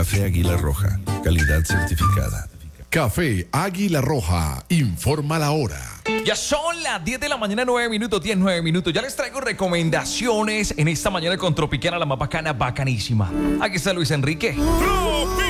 Café Águila Roja, calidad certificada. Café Águila Roja, informa la hora. Ya son las 10 de la mañana, 9 minutos, 10, 9 minutos. Ya les traigo recomendaciones en esta mañana con Tropicana, la más bacana, bacanísima. Aquí está Luis Enrique. Tropicana.